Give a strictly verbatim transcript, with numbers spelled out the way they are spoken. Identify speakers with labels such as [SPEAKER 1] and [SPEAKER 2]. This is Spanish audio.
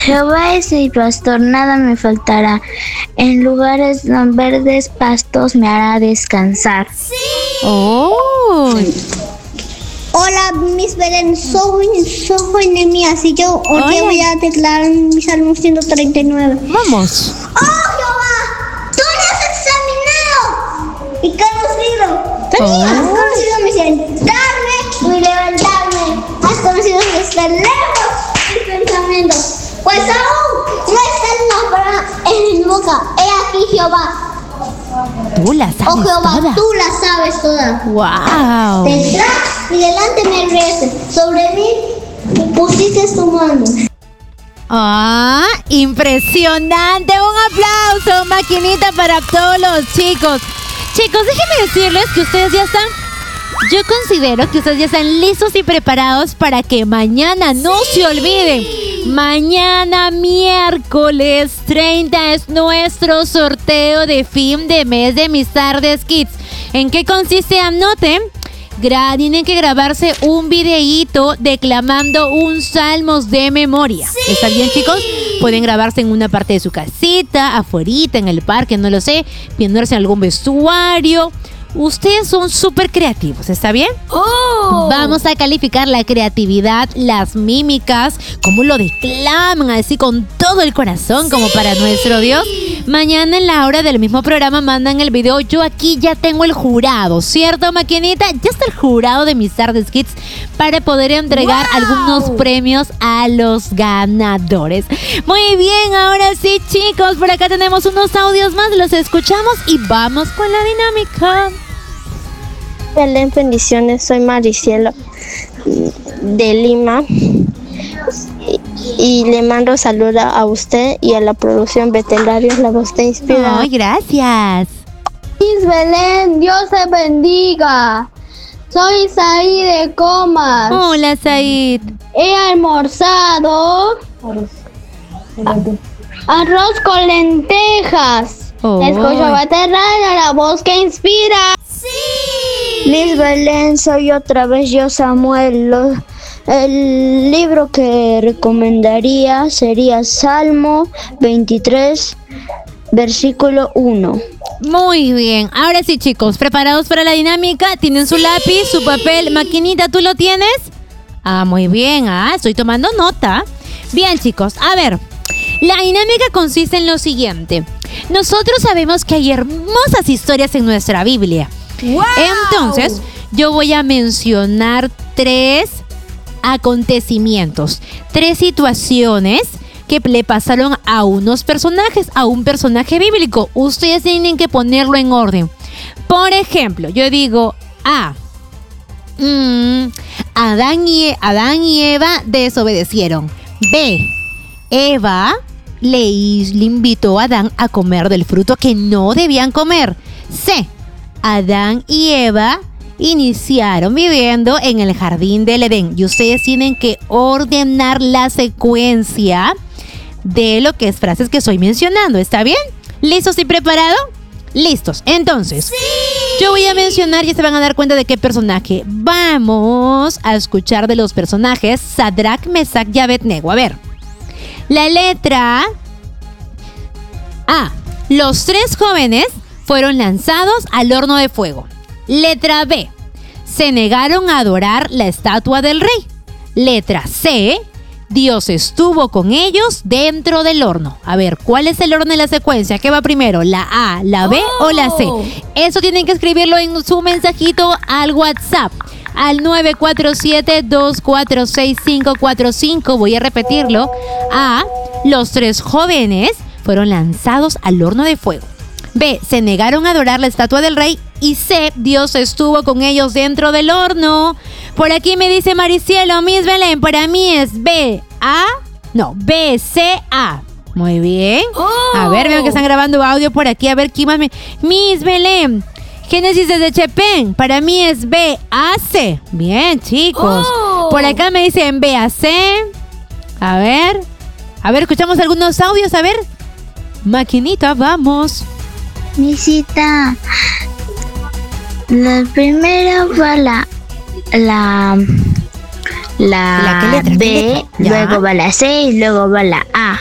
[SPEAKER 1] Jehová es mi pastor, nada me faltará. En lugares verdes pastos me hará descansar.
[SPEAKER 2] ¡Sí! ¡Oh!
[SPEAKER 3] Hola, Miss Belén, soy, soy Nehemías y yo hoy
[SPEAKER 2] Hola.
[SPEAKER 3] voy a declarar mi Salmo ciento treinta y nueve.
[SPEAKER 2] ¡Vamos!
[SPEAKER 3] ¡Oh, Jehová! ¡Tú me has examinado! ¿Y qué has conocido?
[SPEAKER 2] Oh.
[SPEAKER 3] Has conocido mi sentarme y levantarme. Has conocido mi estar lejos mis pensamientos. Pues aún no está en la palabra en mi boca. He aquí, Jehová.
[SPEAKER 2] Tú la sabes
[SPEAKER 3] Oh, Jehová,
[SPEAKER 2] toda.
[SPEAKER 3] tú la sabes toda.
[SPEAKER 2] ¡Wow!
[SPEAKER 3] Detrás y delante me reces. Sobre mí pusiste tu mano.
[SPEAKER 2] ¡Ah! ¡Impresionante! ¡Un aplauso, maquinita, para todos los chicos! Chicos, déjenme decirles que ustedes ya están... Yo considero que ustedes ya están listos y preparados para que mañana, no se olviden, mañana miércoles treinta es nuestro sorteo de fin de mes de Mis Tardes Kids. ¿En qué consiste? Anoten. Gra- tienen que grabarse un videíto declamando un salmos de memoria.
[SPEAKER 3] ¡Sí!
[SPEAKER 2] ¿Está bien, chicos? Pueden grabarse en una parte de su casita, afuerita, en el parque, no lo sé, viéndose en algún vestuario. Ustedes son súper creativos, ¿está bien?
[SPEAKER 1] ¡Oh!
[SPEAKER 2] Vamos a calificar la creatividad, las mímicas, cómo lo declaman así con todo el corazón,
[SPEAKER 3] ¡Sí!
[SPEAKER 2] como para nuestro Dios. Mañana en la hora del mismo programa mandan el video. Yo aquí ya tengo el jurado, ¿cierto, maquinita? Ya está el jurado de Mis Tardes Kids para poder entregar
[SPEAKER 1] ¡Wow!
[SPEAKER 2] algunos premios a los ganadores. Muy bien, ahora sí, chicos, por acá tenemos unos audios más, los escuchamos y vamos con la dinámica.
[SPEAKER 4] Belén, bendiciones, soy Maricielo de Lima y, y le mando saludos a usted y a la producción Veterinarios, la voz te inspira.
[SPEAKER 2] Ay, gracias.
[SPEAKER 3] Miss Belén, Dios te bendiga. Soy Isaí de Comas.
[SPEAKER 2] Hola, Said.
[SPEAKER 3] He almorzado arroz con lentejas.
[SPEAKER 2] Oh.
[SPEAKER 3] Escucho veterinaria, la voz que inspira.
[SPEAKER 1] Miss Belén, soy otra vez yo, Samuel. Lo- el libro que recomendaría sería Salmo veintitrés, versículo uno.
[SPEAKER 2] Muy bien. Ahora sí, chicos, ¿preparados para la dinámica? ¿Tienen su lápiz, su papel? Maquinita, ¿tú lo tienes? Ah, muy bien. Ah, estoy tomando nota. Bien, chicos, a ver. La dinámica consiste en lo siguiente. Nosotros sabemos que hay hermosas historias en nuestra Biblia.
[SPEAKER 1] ¡Wow!
[SPEAKER 2] Entonces, yo voy a mencionar tres acontecimientos, tres situaciones que le pasaron a unos personajes, a un personaje bíblico. Ustedes tienen que ponerlo en orden. Por ejemplo, yo digo A. Mm, Adán, y, Adán y Eva desobedecieron. B. Eva le, le invitó a Adán a comer del fruto que no debían comer. C. Adán y Eva iniciaron viviendo en el jardín del Edén. Y ustedes tienen que ordenar la secuencia de lo que es frases que estoy mencionando. ¿Está bien? ¿Listos y preparados? Listos. Entonces,
[SPEAKER 3] ¡Sí!
[SPEAKER 2] yo voy a mencionar y se van a dar cuenta de qué personaje. Vamos a escuchar de los personajes Sadrach, Mesach y Abednego. A ver. La letra A. Los tres jóvenes fueron lanzados al horno de fuego. Letra B. Se negaron a adorar la estatua del rey. Letra C. Dios estuvo con ellos dentro del horno. A ver, ¿cuál es el orden de la secuencia? ¿Qué va primero? ¿La A, la B
[SPEAKER 1] Oh.
[SPEAKER 2] o la C? Eso tienen que escribirlo en su mensajito al WhatsApp. Al nueve cuatro siete, dos cuatro seis, cinco cuatro cinco. Voy a repetirlo. A. Los tres jóvenes fueron lanzados al horno de fuego. B. Se negaron a adorar la estatua del rey. Y C. Dios estuvo con ellos dentro del horno. Por aquí me dice Maricielo, Miss Belén, para mí es B, A, no, B, C, A. Muy bien.
[SPEAKER 1] Oh.
[SPEAKER 2] A ver, veo que están grabando audio por aquí. A ver, ¿quién más me... Miss Belén, Génesis desde Chepén. Para mí es B, A, C. Bien, chicos.
[SPEAKER 1] Oh.
[SPEAKER 2] Por acá me dicen B, A, C. A ver. A ver, escuchamos algunos audios. A ver. Maquinita, vamos.
[SPEAKER 1] Misita, la primera fue la, la, la,
[SPEAKER 2] ¿La qué letra? ¿Qué
[SPEAKER 1] B,
[SPEAKER 2] letra? Ya.
[SPEAKER 1] luego va la C y luego va la A.